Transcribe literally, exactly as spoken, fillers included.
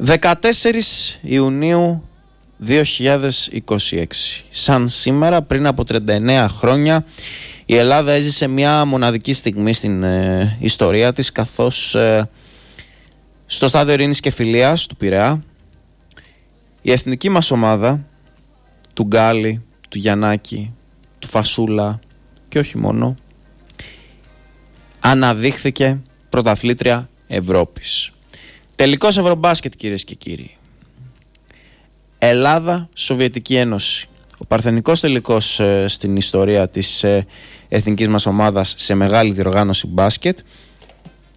δεκατέσσερις Ιουνίου δύο χιλιάδες είκοσι έξι. Σαν σήμερα, πριν από τριάντα εννέα χρόνια, η Ελλάδα έζησε μια μοναδική στιγμή στην ε, ιστορία της, καθώς ε, στο στάδιο ειρήνης και φιλίας του Πειραιά η εθνική μας ομάδα του Γκάλι, του Γιαννάκη, του Φασούλα και όχι μόνο, αναδείχθηκε πρωταθλήτρια Ευρώπης. Τελικός Ευρωμπάσκετ, κυρίες και κύριοι. Ελλάδα, Σοβιετική Ένωση. Ο παρθενικός τελικός ε, στην ιστορία της ε, εθνικής μας ομάδας σε μεγάλη διοργάνωση μπάσκετ.